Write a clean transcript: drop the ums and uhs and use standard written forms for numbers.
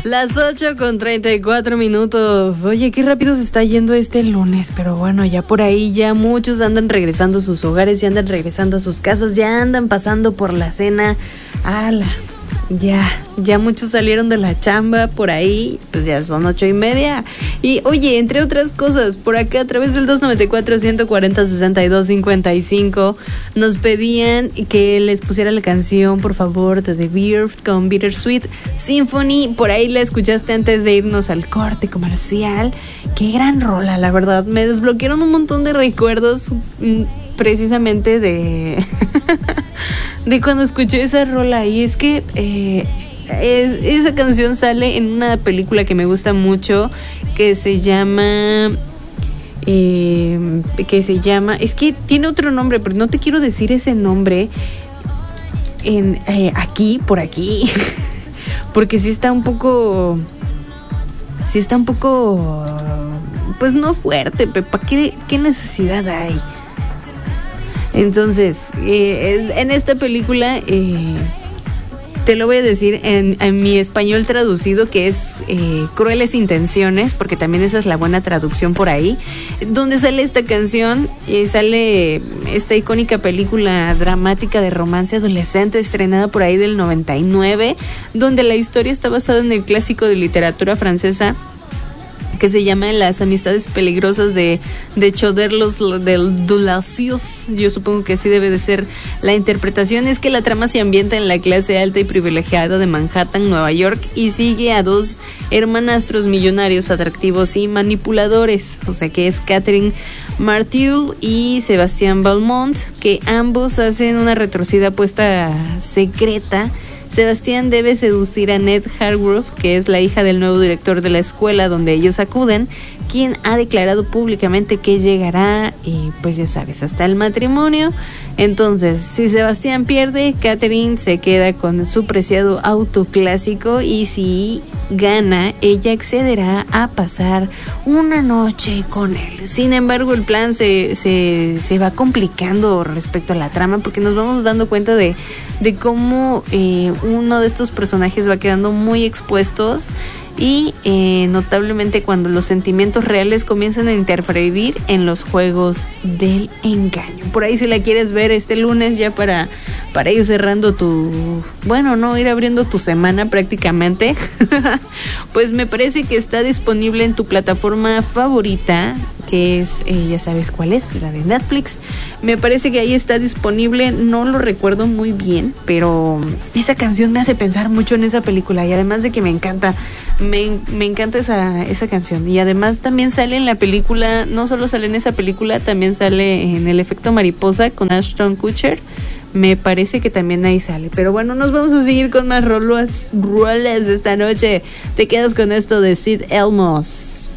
Las 8:34. Oye, qué rápido se está yendo este lunes, pero bueno, ya por ahí ya muchos andan regresando a sus hogares, ya andan regresando a sus casas, ya andan pasando por la cena. ¡Hala! Ya muchos salieron de la chamba por ahí, pues ya son 8:30. Y oye, entre otras cosas, por acá a través del 294-140-6255 nos pedían que les pusiera la canción, por favor, de The Beard con Bittersweet Symphony. Por ahí la escuchaste antes de irnos al corte comercial. Qué gran rola, la verdad. Me desbloquearon un montón de recuerdos precisamente de cuando escuché esa rola. Y es que esa canción sale en una película que me gusta mucho, que se llama es que tiene otro nombre, pero no te quiero decir ese nombre por aquí porque sí está un poco pues no fuerte, Pepa. ¿Qué necesidad hay? Entonces, en esta película, te lo voy a decir en mi español traducido, que es Crueles Intenciones, porque también esa es la buena traducción por ahí, donde sale esta canción, sale esta icónica película dramática de romance adolescente estrenada por ahí del 99, donde la historia está basada en el clásico de literatura francesa que se llama Las amistades peligrosas de Choderlos del Dulacios. Yo supongo que así debe de ser la interpretación. Es que la trama se ambienta en la clase alta y privilegiada de Manhattan, Nueva York, y sigue a dos hermanastros millonarios, atractivos y manipuladores, o sea que es Catherine Martial y Sebastián Valmont, que ambos hacen una retorcida apuesta secreta. Sebastián debe seducir a Ned Hargrove, que es la hija del nuevo director de la escuela donde ellos acuden, quien ha declarado públicamente que llegará, pues ya sabes, hasta el matrimonio. Entonces, si Sebastián pierde, Catherine se queda con su preciado auto clásico, y si gana, ella accederá a pasar una noche con él. Sin embargo, el plan se va complicando respecto a la trama, porque nos vamos dando cuenta de cómo uno de estos personajes va quedando muy expuestos, y notablemente cuando los sentimientos reales comienzan a interferir en los juegos del engaño. Por ahí, si la quieres ver este lunes, ya para ir cerrando ir abriendo tu semana prácticamente, pues me parece que está disponible en tu plataforma favorita, que es, ya sabes cuál es, la de Netflix. Me parece que ahí está disponible, no lo recuerdo muy bien, pero esa canción me hace pensar mucho en esa película, y además de que me encanta esa canción, y además también sale en la película, no solo sale en esa película, también sale en El Efecto Mariposa con Ashton Kutcher. Me parece que también ahí sale. Pero bueno, nos vamos a seguir con más rolas de esta noche. Te quedas con esto de Sid Elmos.